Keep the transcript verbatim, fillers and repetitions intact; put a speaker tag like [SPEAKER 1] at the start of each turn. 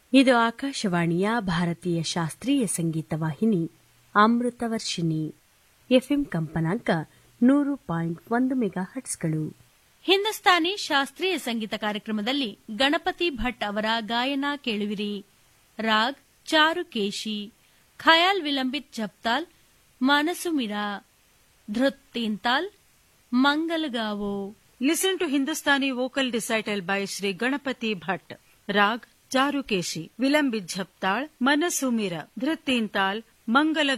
[SPEAKER 1] ಇದು ಆಕಾಶವಾಣಿಯ ಭಾರತೀಯ ಶಾಸ್ತ್ರೀಯ ಸಂಗೀತ ವಾಹಿನಿ ಅಮೃತವರ್ಷಿಣಿ. ಎಫ್ಎಂ ಕಂಪನಾಂಕ ನೂರು ಪಾಯಿಂಟ್ ಒಂದು ಮೆಗಾ ಹಟ್ಸ್ಗಳು.
[SPEAKER 2] ಹಿಂದೂಸ್ತಾನಿ ಶಾಸ್ತ್ರೀಯ ಸಂಗೀತ ಕಾರ್ಯಕ್ರಮದಲ್ಲಿ ಗಣಪತಿ ಭಟ್ ಅವರ ಗಾಯನ ಕೇಳುವಿರಿ. ರಾಗ್ ಚಾರುಕೇಶಿ, ಖಯಾಲ್ ವಿಲಂಬಿತ್ ಜಪ್ತಾಲ್, ಮನಸು Mira, ಧೃತ್ ತೀನ್ತಾಲ್, ಮಂಗಲಗಾವೋ.
[SPEAKER 3] Listen to Hindustani vocal recital by Shri Ganapati Bhatt. Rag Charukeshi, Vilambit Jhaptal, Manasumira, Dhritintal, Mangala